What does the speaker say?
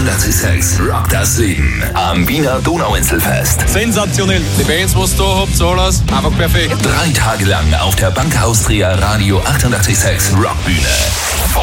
88,6 Rock das Leben am Wiener Donauinselfest. Sensationell. Die Bands, die ihr da habt, alles einfach perfekt. 3 Tage lang auf der Bank Austria Radio 88,6 Rockbühne.